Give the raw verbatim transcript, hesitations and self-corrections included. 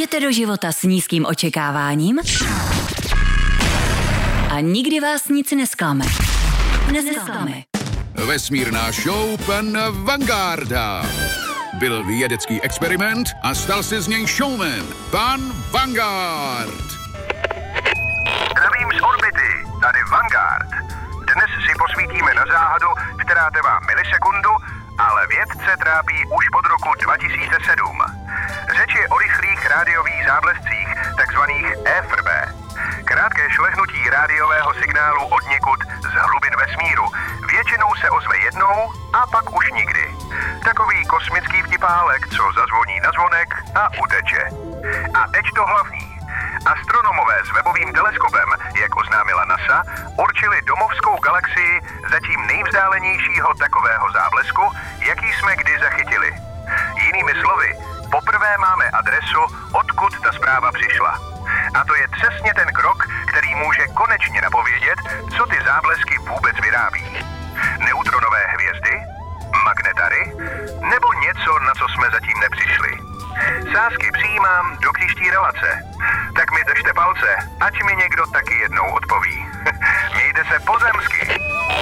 Jdete do života s nízkým očekáváním a nikdy vás nic nesklame. Nesklame. Vesmírná show pan Vangarda. Byl vědecký experiment a stal se z něj showman. Pan Vanguard. Zdravím z orbity, tady Vanguard. Dnes si posvítíme na záhadu, která trvá milisekundu, ale vědce trápí už od roku dva tisíce sedm. Řeč je o rychlých rádiových záblescích, takzvaných E F R B. Krátké šlehnutí rádiového signálu od někud z hlubin vesmíru. Většinou se ozve jednou a pak už nikdy. Takový kosmický vtipálek, co zazvoní na zvonek a uteče. A teď to hlavní. Astronomové s webovým teleskopem, jak oznámila NASA, určili domovskou galaxii zatím nejvzdálenějšího takového záblesku, jaký jsme kdy zachytili. Jinými slovy, poprvé máme adresu, odkud ta zpráva přišla. A to je přesně ten krok, který může konečně napovědět, co ty záblesky vůbec vyrábí. Neutronové hvězdy? Magnetary? Nebo něco, na co jsme zatím nepřišli? Sázky přijímám do příští relace. Tak mi držte palce, ať mi někdo taky jednou odpoví. Mějte se pozemsky.